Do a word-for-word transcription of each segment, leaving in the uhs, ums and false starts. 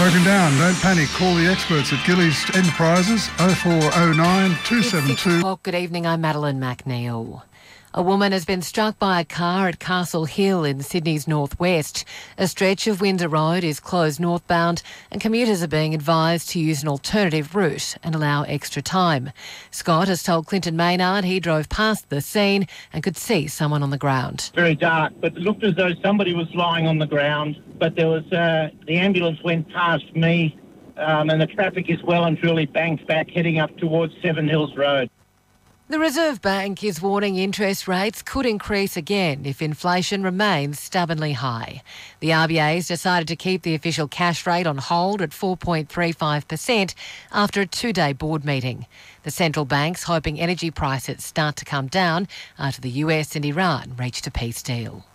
broken down. Don't panic. Call the experts at Gillies Enterprises, oh four oh nine, two seven two. Good evening, I'm Madeline McNeil. A woman has been struck by a car at Castle Hill in Sydney's northwest. A stretch of Windsor Road is closed northbound and commuters are being advised to use an alternative route and allow extra time. Scott has told Clinton Maynard he drove past the scene and could see someone on the ground. Very dark, but it looked as though somebody was lying on the ground, but there was uh, the ambulance went past me um, and the traffic is well and truly banked back heading up towards Seven Hills Road. The Reserve Bank is warning interest rates could increase again if inflation remains stubbornly high. The R B A has decided to keep the official cash rate on hold at four point three five percent after a two-day board meeting. The central bank's hoping energy prices start to come down after the U S and Iran reached a peace deal.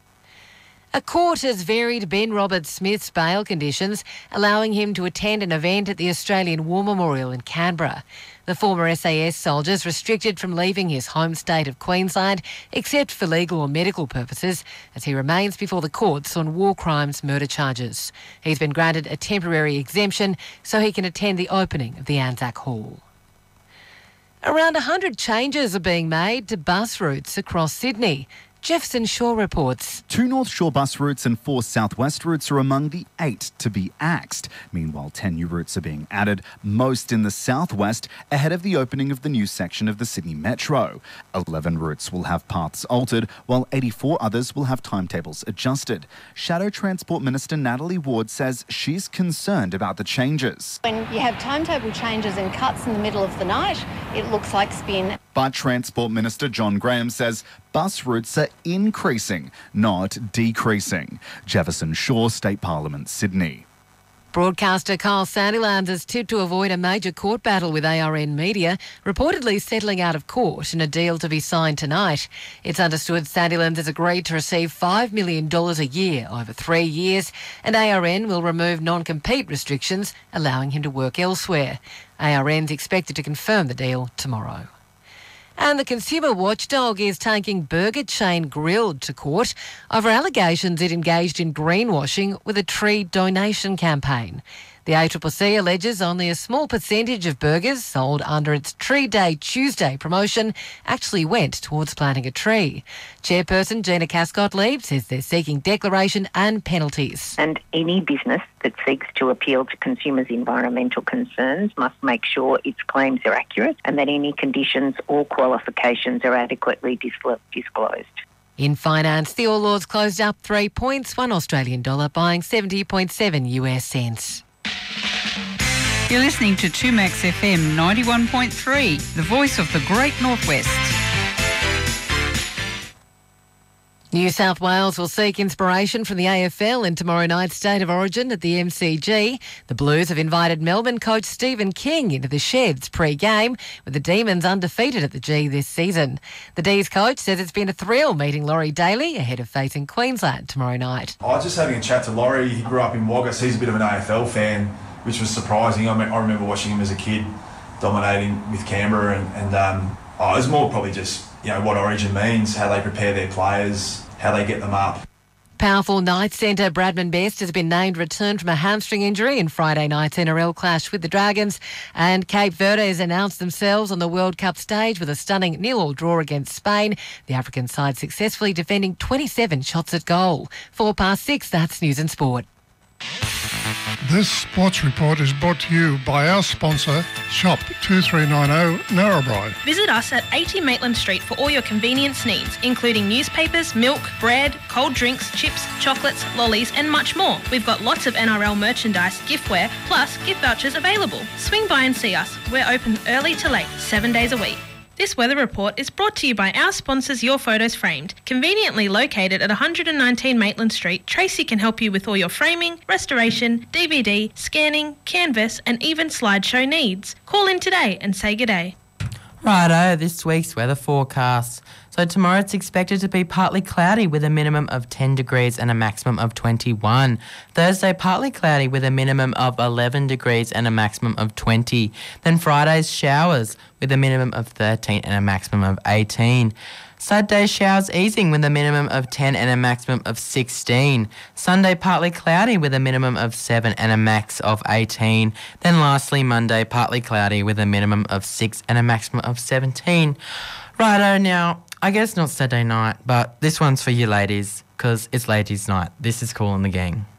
A court has varied Ben Roberts-Smith's bail conditions, allowing him to attend an event at the Australian War Memorial in Canberra. The former S A S soldier is restricted from leaving his home state of Queensland, except for legal or medical purposes, as he remains before the courts on war crimes murder charges. He's been granted a temporary exemption so he can attend the opening of the Anzac Hall. Around one hundred changes are being made to bus routes across Sydney. Jefferson Shaw reports. Two North Shore bus routes and four Southwest routes are among the eight to be axed. Meanwhile, ten new routes are being added, most in the Southwest, ahead of the opening of the new section of the Sydney Metro. eleven routes will have paths altered, while eighty-four others will have timetables adjusted. Shadow Transport Minister Natalie Ward says she's concerned about the changes. When you have timetable changes and cuts in the middle of the night, it looks like spin. But Transport Minister John Graham says bus routes are increasing, not decreasing. Jefferson Shaw, State Parliament, Sydney. Broadcaster Kyle Sandilands is tipped to avoid a major court battle with A R N Media, reportedly settling out of court in a deal to be signed tonight. It's understood Sandilands has agreed to receive five million dollars a year over three years, and A R N will remove non-compete restrictions, allowing him to work elsewhere. A R N's expected to confirm the deal tomorrow. And the consumer watchdog is taking burger chain Grilled to court over allegations it engaged in greenwashing with a tree donation campaign. The A C C C alleges only a small percentage of burgers sold under its Tree Day Tuesday promotion actually went towards planting a tree. Chairperson Gina Cascott-Leib says they're seeking declaration and penalties. And any business that seeks to appeal to consumers' environmental concerns must make sure its claims are accurate and that any conditions or qualifications are adequately disclosed. In finance, the All Ords closed up three points, one Australian dollar buying seventy point seven U S cents. You're listening to two Max F M ninety-one point three, the voice of the Great Northwest. New South Wales will seek inspiration from the A F L in tomorrow night's State of Origin at the M C G. The Blues have invited Melbourne coach Stephen King into the Sheds pre-game, with the Demons undefeated at the G this season. The D's coach says it's been a thrill meeting Laurie Daly ahead of facing Queensland tomorrow night. I was just having a chat to Laurie. He grew up in Wagga. He's a bit of an A F L fan, which was surprising. I, mean, I remember watching him as a kid dominating with Canberra, and, and um, oh, it was more probably just, you know, what Origin means, how they prepare their players, how they get them up. Powerful Knights centre Bradman Best has been named return from a hamstring injury in Friday night's N R L clash with the Dragons, and Cape Verde has announced themselves on the World Cup stage with a stunning nil-all draw against Spain. The African side successfully defending twenty-seven shots at goal. Four past six, that's News and Sport. This sports report is brought to you by our sponsor, Shop two three nine zero Narrabri. Visit us at eighty Maitland Street for all your convenience needs, including newspapers, milk, bread, cold drinks, chips, chocolates, lollies and much more. We've got lots of N R L merchandise, giftware, plus gift vouchers available. Swing by and see us. We're open early to late, seven days a week. This weather report is brought to you by our sponsors Your Photos Framed. Conveniently located at one hundred nineteen Maitland Street, Tracy can help you with all your framing, restoration, D V D, scanning, canvas and even slideshow needs. Call in today and say good day. Righto, this week's weather forecast. So tomorrow it's expected to be partly cloudy with a minimum of ten degrees and a maximum of twenty-one. Thursday, partly cloudy with a minimum of eleven degrees and a maximum of twenty. Then Friday's showers with a minimum of thirteen and a maximum of eighteen. Saturday, showers easing with a minimum of ten and a maximum of sixteen. Sunday, partly cloudy with a minimum of seven and a max of eighteen. Then lastly, Monday, partly cloudy with a minimum of six and a maximum of seventeen. Righto, now, I guess not Saturday night, but this one's for you ladies, because it's ladies' night. This is Cool in the Gang.